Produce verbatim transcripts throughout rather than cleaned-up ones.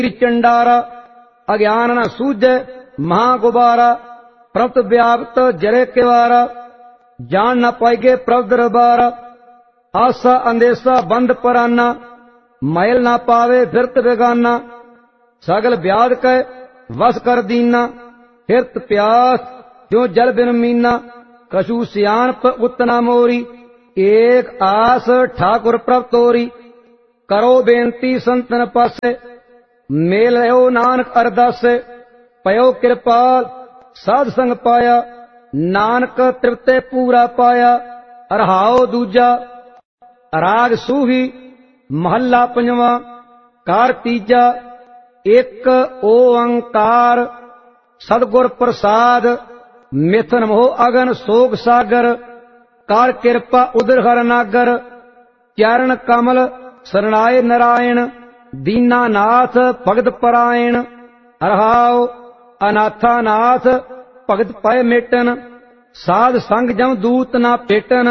चंडारा अज्ञान न सूझे महागुबारा प्रभुत व्याप्त जरे केवारा जान न पाएगे प्रभु दरबारा आशा अंदेशा बंद पराना मैल ना पावे फिरत बेगाना सगल व्याध कै वस कर दीना फिरत प्यास जो जल बिन मीना कछु सियानप उतना मोरी एक आस ठाकुर प्रभ तोरी करो बेनती संतन पासे मेल रहो नानक अरदासे पयो कृपाल साध संग पाया नानक तृप्ते पूरा पाया अरहाओ दूजा राग सूही महला पंजवा कार तीजा एक ओंकार सदगुर प्रसाद मिथन मोह अगन सोग सागर कार कृपा उदर हर नागर चरण कमल शरणाय नारायण दीनानाथ भगत परायण अरहाओ अनाथानाथ भगत पाए मेटन साध संग जम दूत ना पेटन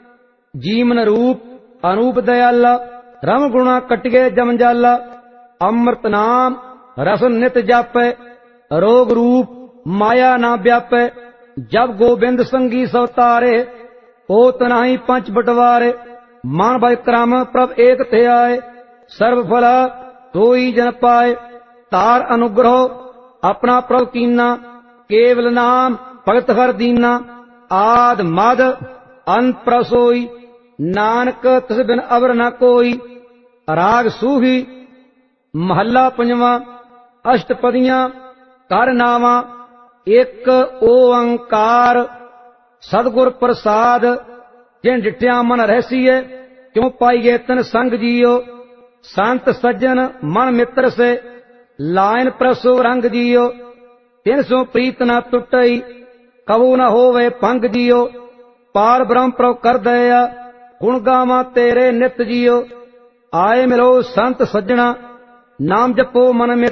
जीवन रूप अनूप दयाला रम गुणा कटिगे जम जाला अमृत नाम रसन नित जापै रोग रूप माया ना व्यापै जब गोबिंद संगी सवतारे ओ तनाही पंच बटवारे मान भय क्रम प्रभ एक थे आए सर्व फला सोई जन पाए तार अनुग्रह अपना प्रभ कीना केवल नाम भगत हर दीना आद मद अंत प्रसोई नानक तिस बिन अवर न कोई राग सूही महला पंजवा अष्टपदियां कर नावा एक ओंकार सदगुर प्रसाद जिन डिठिया मन रहसीए क्यों पाइए तन संग जियो संत सज्जन मन मित्र से लायन प्रसो रंग जियो तिन सो प्रीत न टुटई कबू न होवे पंग जियो पार ब्रह्म प्रभ कर दया गुण गावा तेरे नित जियो आए मिलो संत सज्जना नाम जपो मन में